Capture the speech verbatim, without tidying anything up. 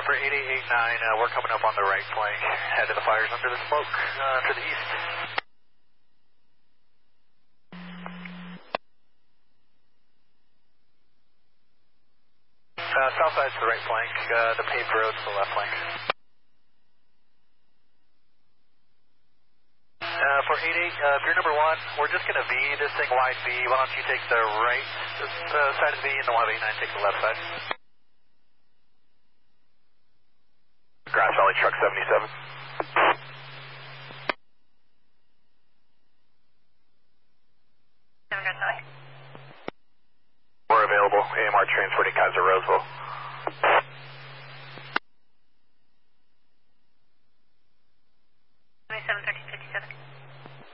for eight eight eight nine, uh, we're coming up on the right flank. Head of the fires under the smoke uh, to the east. Uh, south side to the right flank, uh, the paved road to the left flank. Uh, for eight eight, uh, if you're number one, we're just going to V this thing wide V. Why don't you take the right uh, side of the V and the one eight nine take the left side. Grass Valley Truck seventy-seven. Have a good night. We're available. A M R transporting Kaiser Roseville.